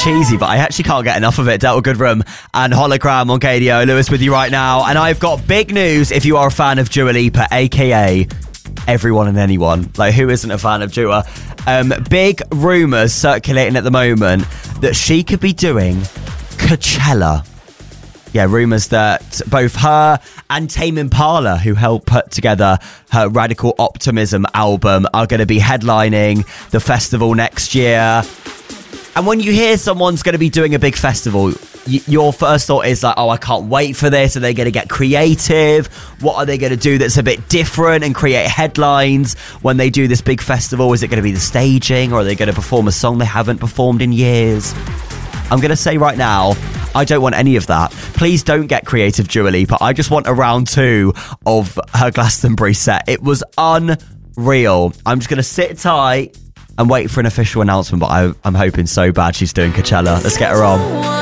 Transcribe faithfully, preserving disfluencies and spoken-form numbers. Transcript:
cheesy, but I actually can't get enough of it. Delta Goodrem and Hologram on K D O. Lewis with you right now. And I've got big news if you are a fan of Dua Lipa, a k a everyone and anyone. Like, who isn't a fan of Dua? Um, big rumours circulating at the moment that she could be doing Coachella. Yeah, rumours that both her and Tame Impala, who helped put together her Radical Optimism album, are going to be headlining the festival next year. And when you hear someone's going to be doing a big festival, y- your first thought is like, oh, I can't wait for this. Are they going to get creative? What are they going to do that's a bit different and create headlines when they do this big festival? Is it going to be the staging, or are they going to perform a song they haven't performed in years? I'm going to say right now, I don't want any of that. Please don't get creative, Dua Lipa. I just want a round two of her Glastonbury set. It was unreal. I'm just going to sit tight and wait for an official announcement, but I, I'm hoping so bad she's doing Coachella. Let's get her on.